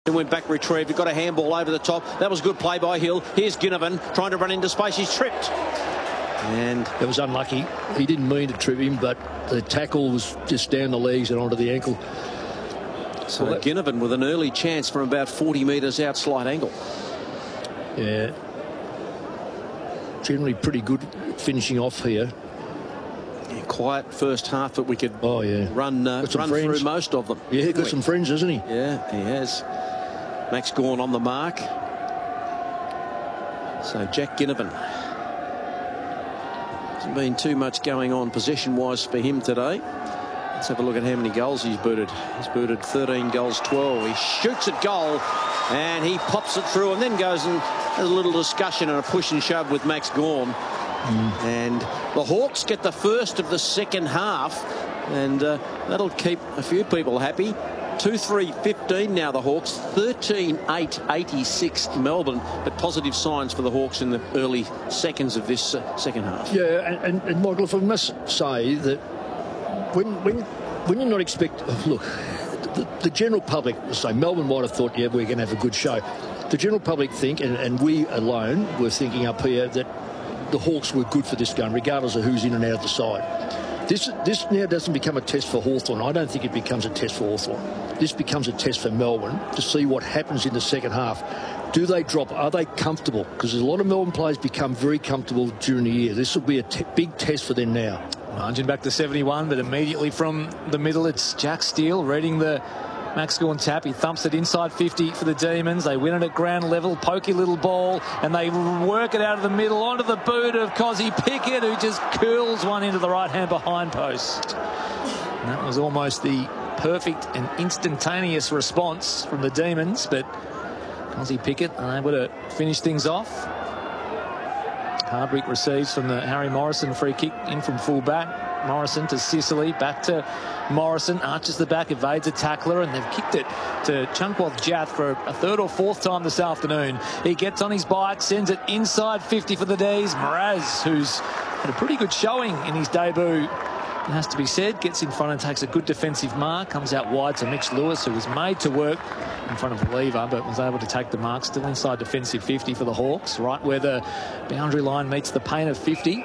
It went back retrieved. He got a handball over the top. That was good play by Hill. Here's Ginnivan trying to run into space. He's tripped. And it was unlucky. He didn't mean to trip him, but the tackle was just down the legs and onto the ankle. So Ginnivan with an early chance from about 40 metres out, slight angle. Yeah. Generally pretty good finishing off here. Yeah, quiet first half, but we could run through most of them. Yeah, he's got some friends, hasn't he? Yeah, he has. Max Gawn on the mark. So Jack Ginnivan. Hasn't been too much going on possession-wise for him today. Let's have a look at how many goals he's booted. He's booted 13 goals, 12. He shoots at goal and he pops it through and then goes and has a little discussion and a push and shove with Max Gawn. And the Hawks get the first of the second half, and that'll keep a few people happy. 2-3-15 now the Hawks, 13-8-86 Melbourne, but positive signs for the Hawks in the early seconds of this second half. Yeah, and Michael, if I must say that when you're not expecting, look, the general public, say Melbourne might have thought, yeah, we're going to have a good show. The general public think, and we alone were thinking up here, that the Hawks were good for this game, regardless of who's in and out of the side. This now doesn't become a test for Hawthorn. I don't think it becomes a test for Hawthorn. This becomes a test for Melbourne to see what happens in the second half. Do they drop? Are they comfortable? Because a lot of Melbourne players become very comfortable during the year. This will be a big test for them now. Margin back to 71, but immediately from the middle, it's Jack Steele reading the Max Gawn tap. He thumps it inside 50 for the Demons. They win it at ground level. Pokey little ball, and they work it out of the middle onto the boot of Cozzy Pickett, who just curls one into the right-hand behind post. And that was almost the perfect and instantaneous response from the Demons, but Cozzy Pickett unable to finish things off. Hardwick receives from the Harry Morrison free kick in from full back. Morrison to Sicily, back to Morrison, arches the back, evades a tackler, and they've kicked it to Chunkwath Jath for a third or fourth time this afternoon. He gets on his bike, sends it inside 50 for the D's. Mraz, who's had a pretty good showing in his debut, it has to be said, gets in front and takes a good defensive mark, comes out wide to Mitch Lewis, who was made to work in front of the lever, but was able to take the mark, still inside defensive 50 for the Hawks, right where the boundary line meets the paint of 50.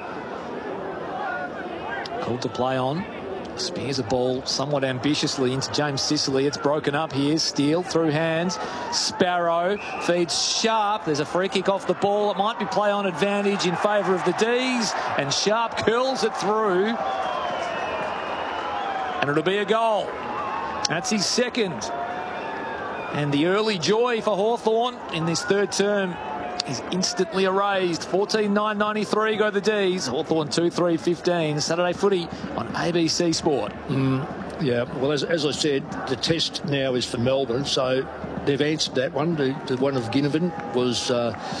Called to play on. Spears a ball somewhat ambitiously into James Sicily. It's broken up here. Steele through hands. Sparrow feeds Sharp. There's a free kick off the ball. It might be play on advantage in favour of the D's. And Sharp curls it through. And it'll be a goal. That's his second. And the early joy for Hawthorn in this third term is instantly erased. 14-9-93 go the D's. Hawthorn 2-3-15. Saturday footy on ABC Sport. Yeah, well, as I said, the test now is for Melbourne, so they've answered that one. The one of Ginnivan was,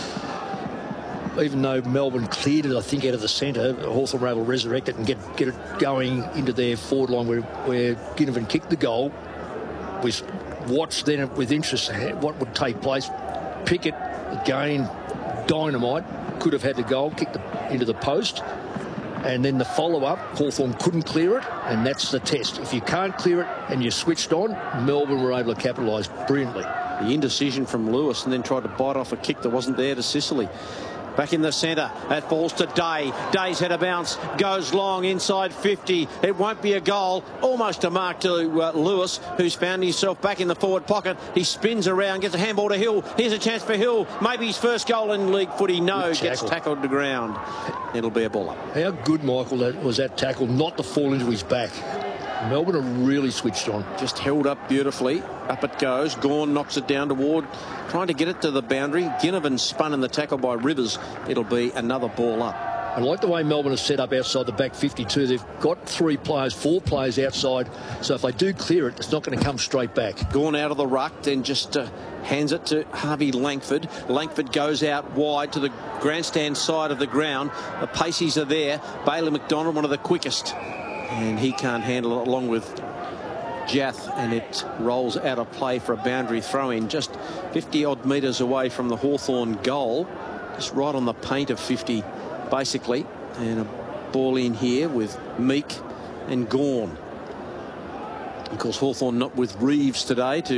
even though Melbourne cleared it, I think, out of the centre, Hawthorn were able to resurrect it and get it going into their forward line where Ginnivan kicked the goal. We watched then with interest what would take place. Pickett, again, dynamite, could have had the goal, kicked into the post, and then the follow-up, Hawthorn couldn't clear it, and that's the test. If you can't clear it and you're switched on, Melbourne were able to capitalise brilliantly. The indecision from Lewis, and then tried to bite off a kick that wasn't there to Sicily. Back in the centre, that falls to Day. Day's had a bounce, goes long inside 50. It won't be a goal. Almost a mark to Lewis, who's found himself back in the forward pocket. He spins around, gets a handball to Hill. Here's a chance for Hill. Maybe his first goal in league footy. No, gets tackled to ground. It'll be a ball up. How good, Michael, that was that tackle, not to fall into his back. Melbourne are really switched on. Just held up beautifully. Up it goes. Gawn knocks it down toward, trying to get it to the boundary. Ginnivan spun in the tackle by Rivers. It'll be another ball up. I like the way Melbourne is set up outside the back 52. They've got four players outside. So if they do clear it, it's not going to come straight back. Gawn out of the ruck, then just hands it to Harvey Langford. Langford goes out wide to the grandstand side of the ground. The Paceys are there. Bailey McDonald, one of the quickest. And he can't handle it along with Jath, and it rolls out of play for a boundary throw-in just 50-odd metres away from the Hawthorn goal. Just right on the paint of 50, basically. And a ball in here with Meek and Gawn. Of course, Hawthorn not with Reeves today to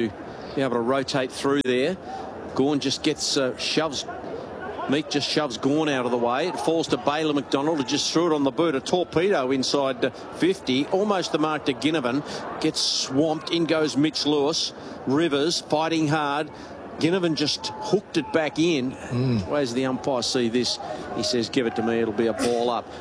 be able to rotate through there. Gawn just gets shoves. Meek just shoves Gawn out of the way. It falls to Baylor McDonald, who just threw it on the boot. A torpedo inside 50. Almost the mark to Ginnivan. Gets swamped. In goes Mitch Lewis. Rivers fighting hard. Ginnivan just hooked it back in. Where's the umpire see this? He says, give it to me. It'll be a ball up.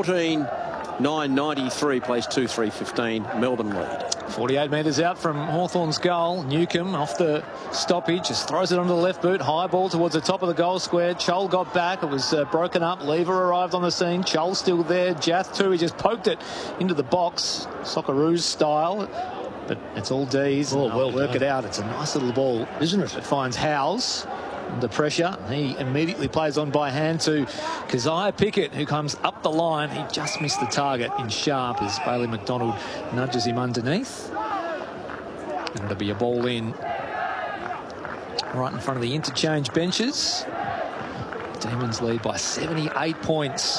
14-9-93 plays 2-3-15. Melbourne lead. 48 metres out from Hawthorn's goal. Newcombe off the stoppage, just throws it onto the left boot. High ball towards the top of the goal square. Chol got back. It was broken up. Lever arrived on the scene. Chol still there. Jath too. He just poked it into the box, Socceroos style. But it's all D's. Oh, well work done. it out. It's a nice little ball, isn't it? It finds Howes. Under pressure, he immediately plays on by hand to Keziah Pickett, who comes up the line. He just missed the target in sharp as Bailey McDonald nudges him underneath. And it'll be a ball in right in front of the interchange benches. Demons lead by 78 points.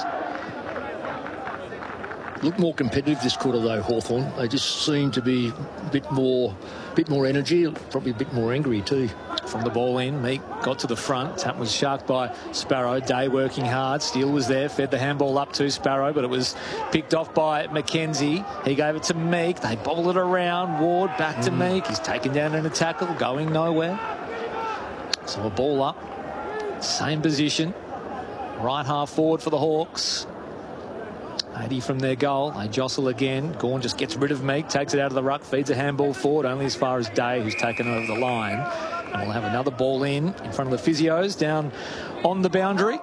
Look more competitive this quarter though, Hawthorn. They just seem to be a bit more energy, probably a bit more angry too. From the ball in, Meek got to the front. Tap was sharked by Sparrow. Day working hard. Steele was there, fed the handball up to Sparrow, but it was picked off by McKenzie. He gave it to Meek. They bobble it around. Ward back to Meek. He's taken down in a tackle, going nowhere. So a ball up. Same position. Right half forward for the Hawks. 80 from their goal. They jostle again. Gawn just gets rid of Meek, takes it out of the ruck, feeds a handball forward, only as far as Day, who's taken over the line. And we'll have another ball in front of the physios down on the boundary.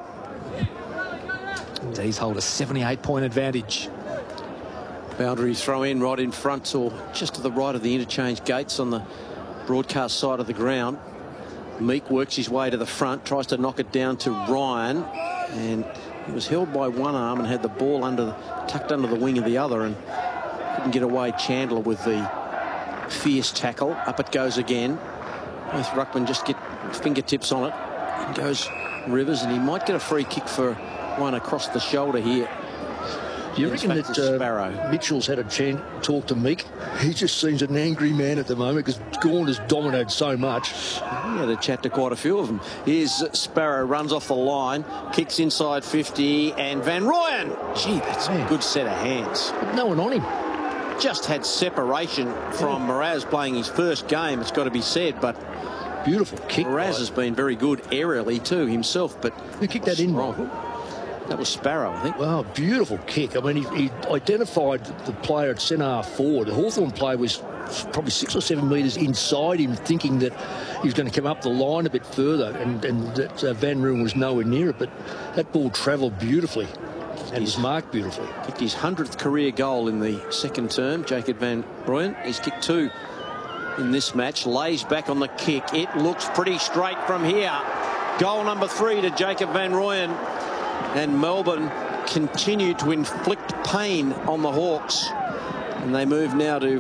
D's hold a 78-point advantage. Boundary throw in right in front or just to the right of the interchange gates on the broadcast side of the ground. Meek works his way to the front, tries to knock it down to Ryan, and he was held by one arm and had the ball tucked under the wing of the other and couldn't get away. Chandler with the fierce tackle. Up it goes again. Both ruckman just get fingertips on it. In goes Rivers, and he might get a free kick for one across the shoulder here. Do you reckon that Mitchell's had a chance to talk to Meek? He just seems an angry man at the moment because Gawn has dominated so much. He had a chat to quite a few of them. Here's Sparrow, runs off the line, kicks inside 50, and Van Rooyen. Gee, that's a good set of hands. But no one on him. Just had separation from Mraz playing his first game, it's got to be said, but beautiful kick. Mraz has been very good aerially too himself, but who kicked that in? That was Sparrow, I think. Wow, beautiful kick. I mean, he identified the player at centre half forward. The Hawthorn player was probably 6 or 7 metres inside him, thinking that he was going to come up the line a bit further, and that Van Rooyen was nowhere near it. But that ball travelled beautifully and was marked beautifully. Kicked his 100th career goal in the second term, Jacob Van Rooyen. He's kicked 2 in this match. Lays back on the kick. It looks pretty straight from here. Goal number 3 to Jacob Van Rooyen. And Melbourne continue to inflict pain on the Hawks. And they move now to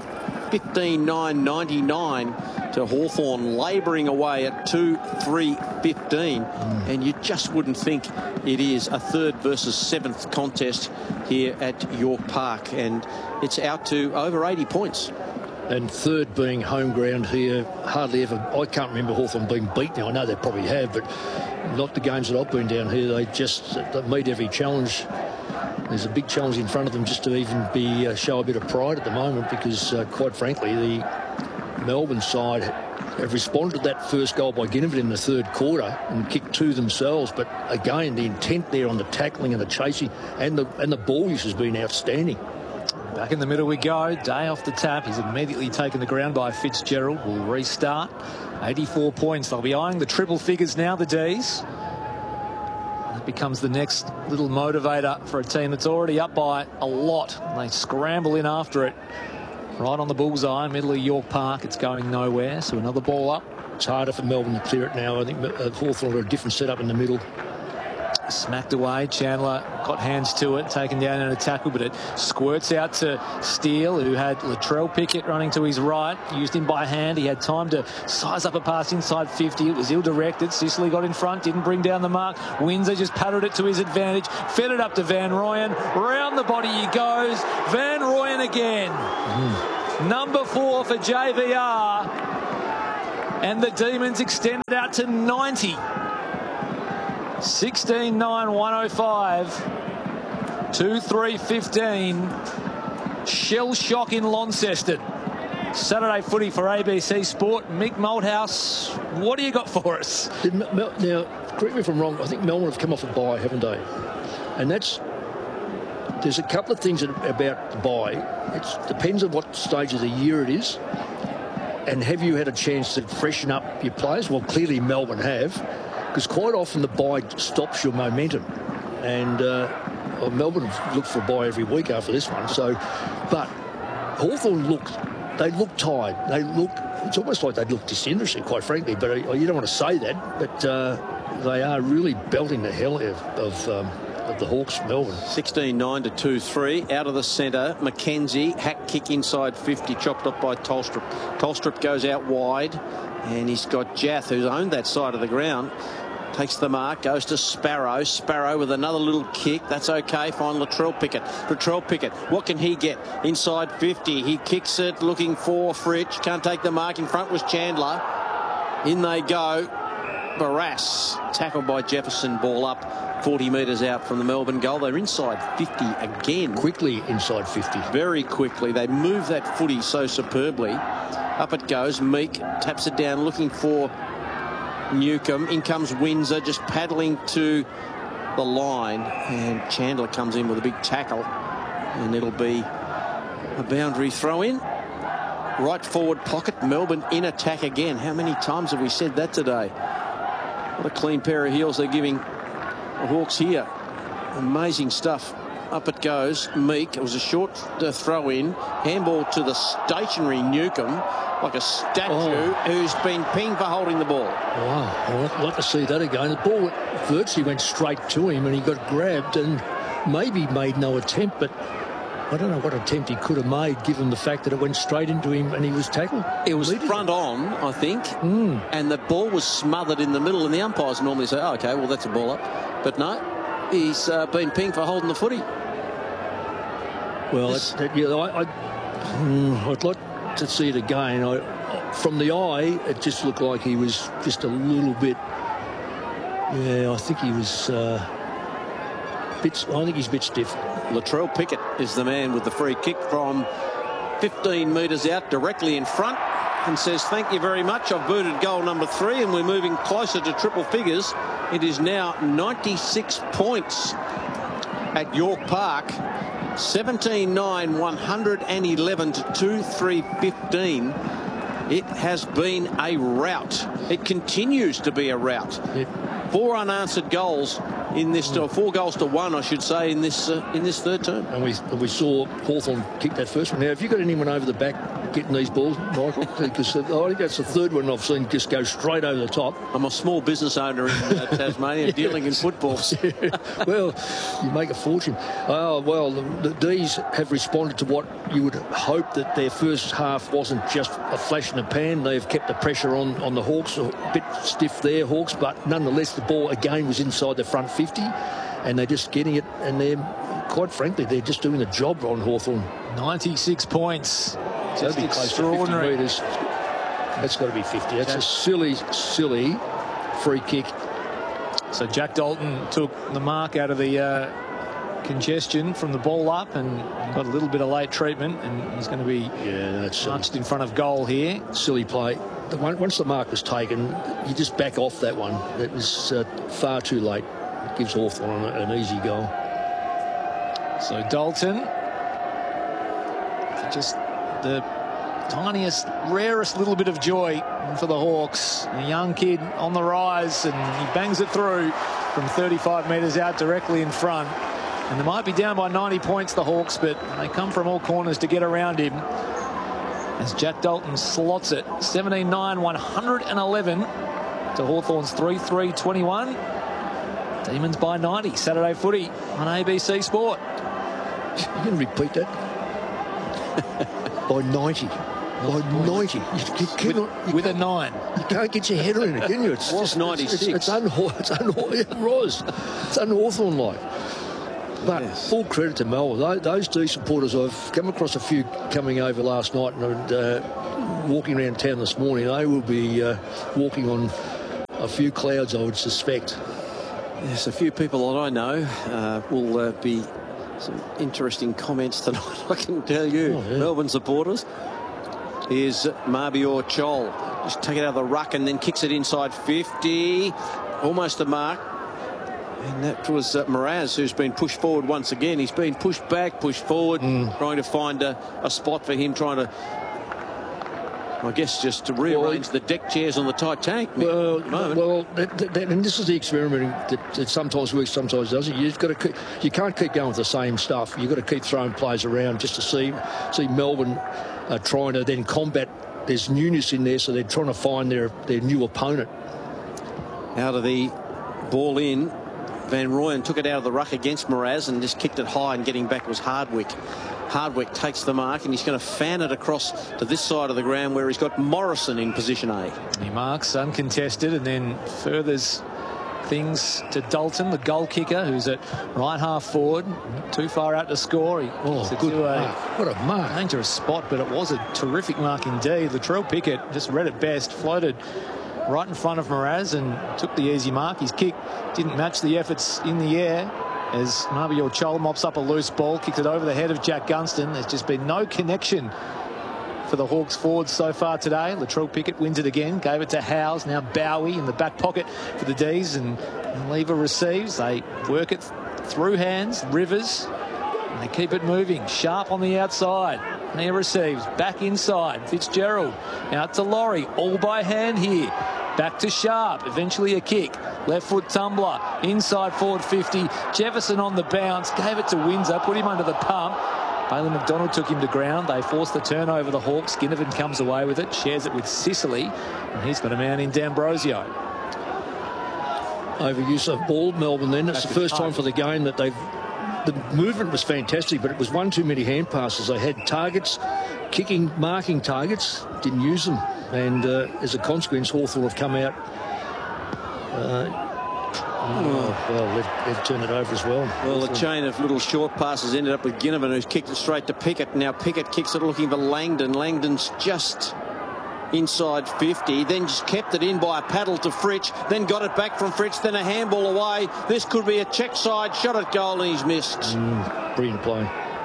15-9-99 to Hawthorn, labouring away at 2-3-15. And you just wouldn't think it is a 3rd versus 7th contest here at York Park. And it's out to over 80 points. And 3rd being home ground here, hardly ever. I can't remember Hawthorn being beat now. I know they probably have, but not the games that I've been down here. They meet every challenge. There's a big challenge in front of them just to even show a bit of pride at the moment, because quite frankly, the Melbourne side have responded to that first goal by Ginnivan in the 3rd quarter and kicked 2 themselves. But again, the intent there on the tackling and the chasing and the ball use has been outstanding. Back in the middle we go. Day off the tap. He's immediately taken the ground by Fitzgerald. Will restart. 84 points. They'll be eyeing the triple figures now, the D's. That becomes the next little motivator for a team that's already up by a lot. They scramble in after it. Right on the bullseye, middle of York Park. It's going nowhere. So another ball up. It's harder for Melbourne to clear it now. I think Hawthorn are a different setup in the middle. Smacked away. Chandler got hands to it, taken down in a tackle, but it squirts out to Steele, who had Latrell Pickett running to his right. Used him by hand. He had time to size up a pass inside 50. It was ill-directed. Sicily got in front, didn't bring down the mark. Windsor just patted it to his advantage, fed it up to Van Rooyen. Round the body he goes. Van Rooyen again. Number 4 for JVR. And the Demons extended out to 90. 16-9-105. 2-3-15. Shell shock in Launceston. Saturday footy for ABC Sport. Mick Malthouse, what do you got for us? Now, correct me if I'm wrong, I think Melbourne have come off a bye, haven't they? And there's a couple of things about the bye. It depends on what stage of the year it is. And have you had a chance to freshen up your players? Well, clearly Melbourne have, because quite often the bye stops your momentum. And Melbourne look for a bye every week after this one. So, but Hawthorn they look tired. It's almost like they look disinterested, quite frankly. But you don't want to say that. But they are really belting the hell of the Hawks, Melbourne. 16-9 to 2-3. Out of the centre, McKenzie, hack kick inside 50, chopped up by Tolstrup. Tolstrup goes out wide, and he's got Jath, who's owned that side of the ground. Takes the mark, goes to Sparrow. Sparrow with another little kick. That's okay. Find Latrell Pickett. Latrell Pickett, what can he get? Inside 50. He kicks it, looking for Fritsch. Can't take the mark. In front was Chandler. In they go. Barrass, tackled by Jefferson. Ball up 40 metres out from the Melbourne goal. They're inside 50 again. Quickly inside 50. Very quickly. They move that footy so superbly. Up it goes. Meek taps it down, looking for Newcomb. In comes Windsor, just paddling to the line, and Chandler comes in with a big tackle, and it'll be a boundary throw in. Right forward pocket, Melbourne in attack again. How many times have we said that today? What a clean pair of heels they're giving the Hawks here. Amazing stuff. Up it goes. Meek. It was a short throw in. Handball to the stationary Newcomb, like a statue, who's been pinged for holding the ball. Wow, I'd like to see that again. The ball virtually went straight to him, and he got grabbed and maybe made no attempt, but I don't know what attempt he could have made, given the fact that it went straight into him and he was tackled. It was front on, I think, and the ball was smothered in the middle, and the umpires normally say, oh, OK, well, that's a ball up. But no, he's been pinged for holding the footy. Well, I'd like to see it again. From the eye, it just looked like he was just a little bit. Yeah, I think he was. I think he's a bit stiff. Latrell Pickett is the man with the free kick from 15 metres out, directly in front, and says, thank you very much. I've booted goal number 3, and we're moving closer to triple figures. It is now 96 points at York Park. 17-9, 111 to 2-3-15. It has been a rout. It continues to be a rout. Yep. 4 unanswered goals in this, 4 goals to 1, I should say, in this third term. And we saw Hawthorn kick that first one. Now, have you got anyone over the back getting these balls, Michael? Because I think that's the third one I've seen just go straight over the top. I'm a small business owner in Tasmania, dealing in football. Well, you make a fortune. Oh, well, the D's have responded to what you would hope, that their first half wasn't just a flash in the pan. They've kept the pressure on the Hawks, a bit stiff there, Hawks, but nonetheless, the ball again was inside the front 50, and they're just getting it, and they're, quite frankly, they're just doing the job on Hawthorn. 96 points. Just extraordinary. That's got to be 50. That's a silly free kick. So Jack Dalton took the mark out of the congestion from the ball up and got a little bit of late treatment, and he's going to be marched in front of goal here. Silly play. Once the mark was taken, you just back off that one. It was far too late. It gives Hawthorn an easy goal. So Dalton, just the tiniest, rarest little bit of joy for the Hawks. A young kid on the rise, and he bangs it through from 35 metres out directly in front. And they might be down by 90 points, the Hawks, but they come from all corners to get around him. As Jack Dalton slots it, 17-9, 111 to Hawthorn's 3-3-21. Demons by 90. Saturday footy on ABC Sport. You can repeat that. By 90. By 90. You cannot, with a 9. You can't get your head around it, can you? It's just 96. It's un-Hawthorn-like. But full credit to Melbourne. Those D supporters, I've come across a few coming over last night, and walking around town this morning, they will be walking on a few clouds, I would suspect. There's a few people that I know will be some interesting comments tonight, I can tell you. Oh, yeah. Melbourne supporters. Here's Mabior Chol. Just take it out of the ruck and then kicks it inside 50. Almost a mark. And that was Mraz, who's been pushed forward once again. He's been pushed back, pushed forward, trying to find a spot for him, trying to, I guess, just to rearrange the deck chairs on the Titanic. Well, and this is the experiment that sometimes works, sometimes doesn't. You can't keep going with the same stuff. You've got to keep throwing players around just to see Melbourne trying to then combat. There's newness in there, so they're trying to find their new opponent. Out of the ball in, Van Rooyen took it out of the ruck against Mraz and just kicked it high, and getting back was Hardwick. Hardwick takes the mark, and he's going to fan it across to this side of the ground where he's got Morrison in position A. He marks uncontested and then furthers things to Dalton, the goal kicker, who's at right half forward. Too far out to score. Good mark. What a mark. Dangerous spot, but it was a terrific mark indeed. Latrell Pickett just read it best, floated right in front of Mraz and took the easy mark. His kick didn't match the efforts in the air as Mabior Chol mops up a loose ball, kicks it over the head of Jack Gunston. There's just been no connection for the Hawks forwards so far today. Latrell Pickett wins it again, gave it to Howes. Now Bowie in the back pocket for the D's, and Lever receives. They work it through hands, Rivers, and they keep it moving. Sharp on the outside. He receives, back inside, Fitzgerald, out to Laurie, all by hand here. Back to Sharp, eventually a kick. Left foot tumbler, inside forward 50. Jefferson on the bounce, gave it to Windsor, put him under the pump. Bailey McDonald took him to ground. They forced the turnover, the Hawks. Ginnivan comes away with it, shares it with Sicily, and he's got a man in D'Ambrosio. Overuse of ball, Melbourne then. It's the first time for the game that they've... The movement was fantastic, but it was one too many hand passes. They had targets, marking targets, didn't use them. And as a consequence, Hawthorn have come out. They've turned it over as well. Well, the chain of little short passes ended up with Ginnivan, who's kicked it straight to Pickett. Now Pickett kicks it looking for Langdon. Langdon's just inside 50, then just kept it in by a paddle to Fritsch, then got it back from Fritsch, then a handball away. This could be a check side shot at goal, and he's missed. Brilliant play.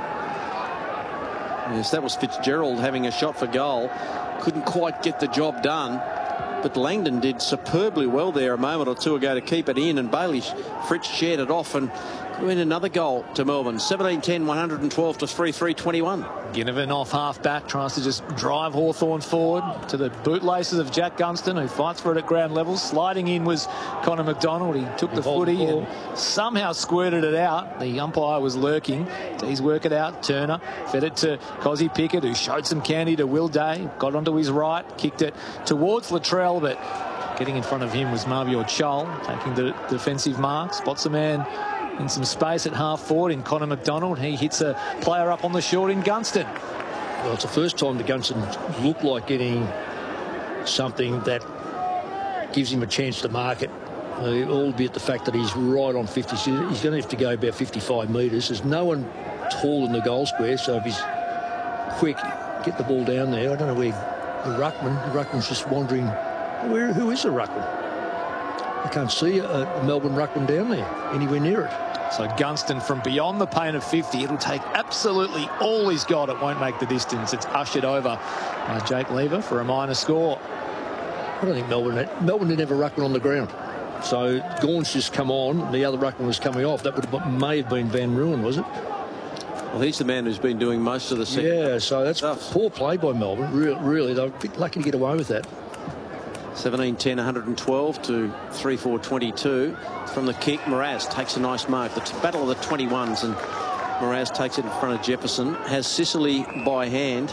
Yes, that was Fitzgerald having a shot for goal. Couldn't quite get the job done, but Langdon did superbly well there a moment or two ago to keep it in, and Bailey Fritsch shared it off and win another goal to Melbourne. 17-10, 112 to 3-3-21. Ginnivan off half-back, tries to just drive Hawthorn forward to the bootlaces of Jack Gunston, who fights for it at ground level. Sliding in was Connor McDonald. He took the footy and somehow squirted it out. The umpire was lurking. He's work it out. Turner fed it to Cozzy Pickett, who showed some candy to Will Day. Got onto his right, kicked it towards Latrell, but getting in front of him was Mabior Chol, taking the defensive mark. Spots a man in some space at half forward in Connor McDonald. He hits a player up on the short in Gunston. Well, it's the first time that Gunston looked like getting something that gives him a chance to mark it, albeit the fact that he's right on 50. He's going to have to go about 55 metres. There's no one tall in the goal square, so if he's quick, get the ball down there. I don't know where the ruckman's just wandering. Who is the ruckman? I can't see a Melbourne ruckman down there, anywhere near it. So Gunston from beyond the paint of 50. It'll take absolutely all he's got. It won't make the distance. It's ushered over by Jake Lever for a minor score. I don't think Melbourne didn't have a ruckman on the ground. So Gawn's just come on. The other ruckman was coming off. That may have been Van Rooyen, was it? Well, he's the man who's been doing most of the second. Yeah, so that's poor play by Melbourne. Really, they're a bit lucky to get away with that. 17-10, 112 to 3-4-22 from the kick. Mraz takes a nice mark. The battle of the 21s, and Mraz takes it in front of Jefferson. Has Sicily by hand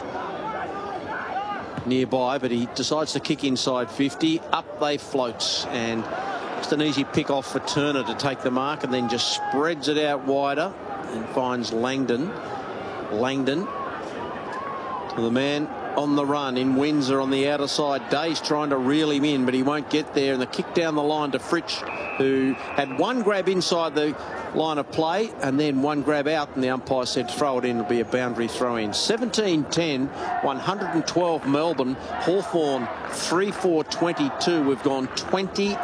nearby, but he decides to kick inside 50. Up they floats, and just an easy pick off for Turner to take the mark, and then just spreads it out wider and finds Langdon. Langdon to the man on the run in Windsor on the outer side. Day's trying to reel him in, but he won't get there. And the kick down the line to Fritsch, who had one grab inside the line of play and then one grab out, and the umpire said throw it in, it'll be a boundary throw in. 17-10, 112 Melbourne. Hawthorn 3-4-22. We've gone 20